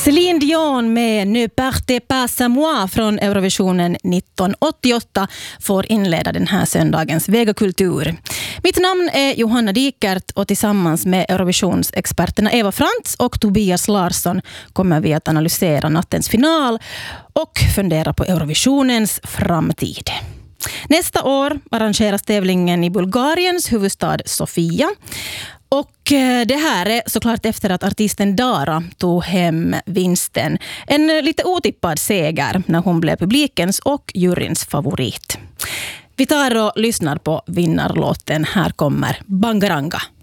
Céline Dion med Ne partez pas à moi från Eurovisionen 1988 får inleda den här söndagens Vegakultur. Mitt namn är Johanna Dikert och tillsammans med Eurovisionsexperterna Eva Frantz och Tobias Larsson kommer vi att analysera nattens final och fundera på Eurovisionens framtid. Nästa år arrangeras tävlingen i Bulgariens huvudstad Sofia. Och det här är såklart efter att artisten Dara tog hem vinsten. En lite otippad seger när hon blev publikens och juryns favorit. Vi tar och lyssnar på vinnarlåten. Här kommer Bangaranga.